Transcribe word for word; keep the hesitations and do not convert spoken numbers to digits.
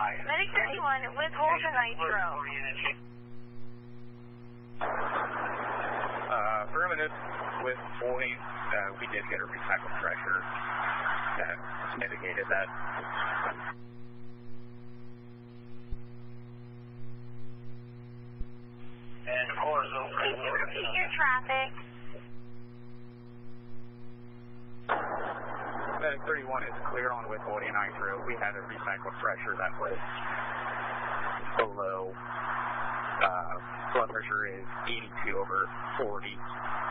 five. Medic thirty-one, withhold for nitro. Uh, affirmative, withholding. Uh, we did get a recycled pressure that mitigated that. And of course, Can you repeat your traffic? Medic thirty-one is clear on withholding nitro. We had a recycled pressure that was below. Uh, blood pressure is eighty-two over forty.